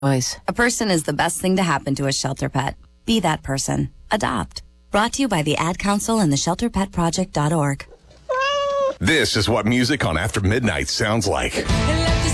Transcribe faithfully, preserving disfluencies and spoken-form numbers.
Voice. A person is the best thing to happen to a shelter pet. Be that person. Adopt. Brought to you by the Ad Council and the shelter pet project dot org. This is what music on After Midnight sounds like.